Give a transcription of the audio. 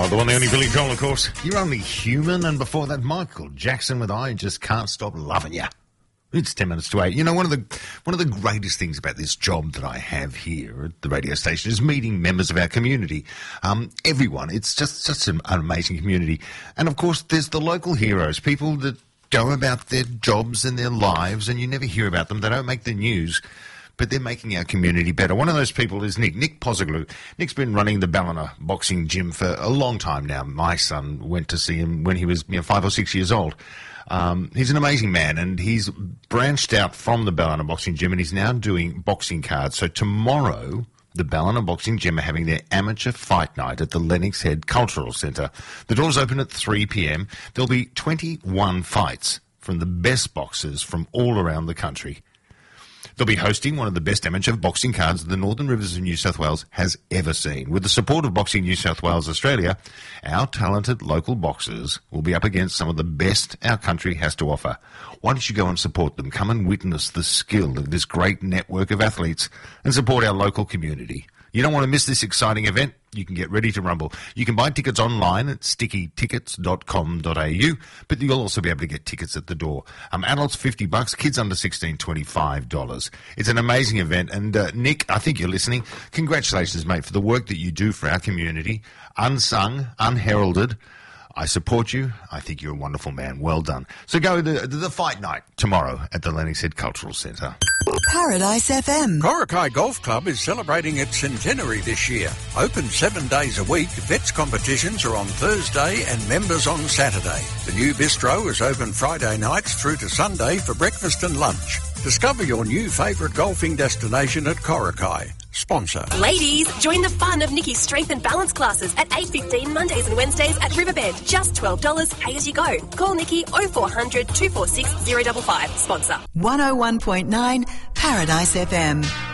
Oh, the one, the only Billy Joel, of course. You're Only Human, and before that, Michael Jackson with I Just Can't Stop Loving Ya. It's 10 minutes to 8. You know, one of the greatest things about this job that I have here at the radio station is meeting members of our community. Everyone. It's just such an amazing community. And, of course, there's the local heroes, people that go about their jobs and their lives, and you never hear about them. They don't make the news, but they're making our community better. One of those people is Nick Pozoglu. Nick's been running the Ballina boxing gym for a long time now. My son went to see him when he was 5 or 6 years old. He's an amazing man, and he's branched out from the Ballina boxing gym, and he's now doing boxing cards. So tomorrow, the Ballina boxing gym are having their amateur fight night at the Lennox Head Cultural Centre. The doors open at 3 p.m. There'll be 21 fights from the best boxers from all around the country. They'll be hosting one of the best amateur boxing cards the Northern Rivers of New South Wales has ever seen. With the support of Boxing New South Wales Australia, our talented local boxers will be up against some of the best our country has to offer. Why don't you go and support them? Come and witness the skill of this great network of athletes and support our local community. You don't want to miss this exciting event? You can get ready to rumble. You can buy tickets online at stickytickets.com.au, but you'll also be able to get tickets at the door. Adults $50, kids under 16 $25. It's an amazing event, and Nick, I think you're listening. Congratulations, mate, for the work that you do for our community. Unsung, unheralded. I support you. I think you're a wonderful man. Well done. So go to the fight night tomorrow at the Lennox Head Cultural Centre. Paradise FM. Korakai Golf Club is celebrating its centenary this year. Open 7 days a week, vets competitions are on Thursday and members on Saturday. The new bistro is open Friday nights through to Sunday for breakfast and lunch. Discover your new favourite golfing destination at Korakai. Sponsor. Ladies, join the fun of Nikki's strength and balance classes at 8:15 Mondays and Wednesdays at Riverbed. Just $12, pay as you go. Call Nikki 0400 246 055. Sponsor. 101.9 Paradise FM.